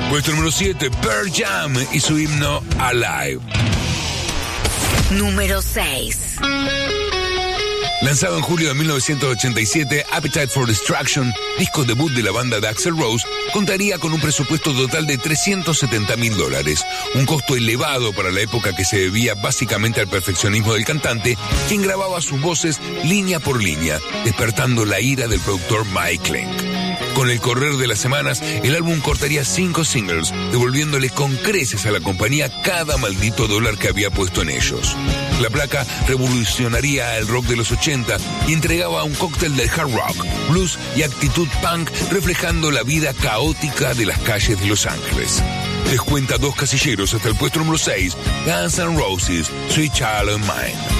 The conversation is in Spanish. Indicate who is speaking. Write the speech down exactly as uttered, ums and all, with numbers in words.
Speaker 1: Puesto número siete, Pearl Jam y su himno Alive.
Speaker 2: Número seis.
Speaker 1: Lanzado en julio de mil novecientos ochenta y siete, Appetite for Destruction, disco debut de la banda de Axl Rose, contaría con un presupuesto total de trescientos setenta mil dólares, un costo elevado para la época que se debía básicamente al perfeccionismo del cantante, quien grababa sus voces línea por línea, despertando la ira del productor Mike Link. Con el correr de las semanas, el álbum cortaría cinco singles, devolviéndole con creces a la compañía cada maldito dólar que había puesto en ellos. La placa revolucionaría el rock de los ochenta y entregaba un cóctel del hard rock, blues y actitud punk, reflejando la vida caótica de las calles de Los Ángeles. Descuenta dos casilleros hasta el puesto número seis, Guns N' Roses, Sweet Child O' Mine.